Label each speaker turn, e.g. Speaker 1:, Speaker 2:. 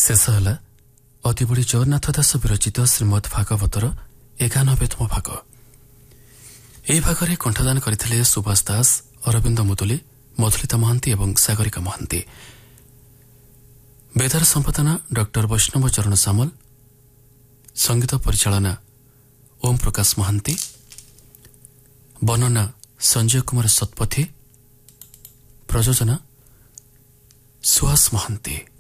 Speaker 1: ଶେଷ ହେଲା ଅତିବଡ଼ି ଜଗନ୍ନାଥ ଦାସ ବିରଚିତ ଶ୍ରୀମଦ୍ ଭାଗବତର 91ତମ ଭାଗ। ଏହି ଭାଗରେ କଣ୍ଠଦାନ କରିଥିଲେ ସୁଭାଷ ଦାସ, ଅରବିନ୍ଦ ମୁଦୁଲି, ମଧୁଲିତା ମହାନ୍ତି ଏବଂ ସାଗରିକା ମହାନ୍ତି। ବେଦାର ସମ୍ପାଦନା ଡକ୍ଟର ବୈଷ୍ଣବ ଚରଣ ସାମଲ, ସଙ୍ଗୀତ ପରିଚାଳନା ଓମ୍ ପ୍ରକାଶ ମହାନ୍ତି, ବର୍ଣ୍ଣନା ସଞ୍ଜୟ କୁମାର ଶତପଥୀ, ପ୍ରଯୋଜନା ସୁହାସ ମହାନ୍ତି।